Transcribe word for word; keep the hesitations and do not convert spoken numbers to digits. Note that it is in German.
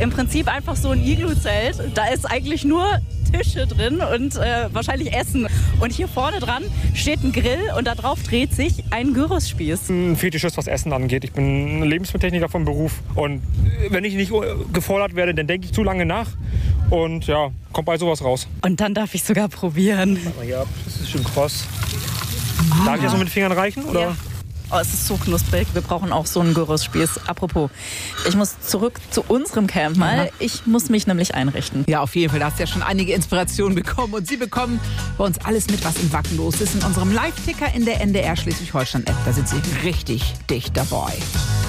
im Prinzip einfach so ein Iglu-Zelt. Da ist eigentlich nur Tische drin und äh, wahrscheinlich Essen. Und hier vorne dran steht ein Grill und da drauf dreht sich ein Gyros-Spieß. Ein Fetischist, was Essen angeht. Ich bin Lebensmitteltechniker vom Beruf. Und wenn ich nicht gefordert werde, dann denke ich zu lange nach. Und ja, kommt bei sowas raus. Und dann darf ich sogar probieren. Ja, das ist schon kross. Ah. Darf ich das so mit den Fingern reichen? Oder? Ja. Oh, es ist so knusprig. Wir brauchen auch so einen Gyros-Spieß. Apropos, ich muss zurück zu unserem Camp mal. Ja. Ich muss mich nämlich einrichten. Ja, auf jeden Fall. Da hast du ja schon einige Inspirationen bekommen. Und Sie bekommen bei uns alles mit, was in Wacken los ist. In unserem Live-Ticker in der N D R Schleswig-Holstein-App. Da sind Sie richtig dicht dabei.